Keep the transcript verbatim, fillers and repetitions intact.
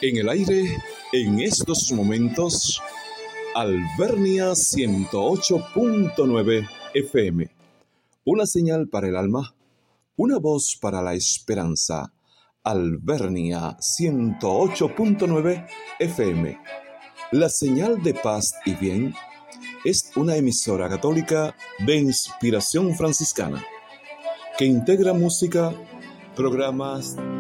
En el aire, en estos momentos, Alvernia ciento ocho punto nueve F M. Una señal para el alma, una voz para la esperanza. Alvernia ciento ocho punto nueve F M. La señal de paz y bien es una emisora católica de inspiración franciscana que integra música, programas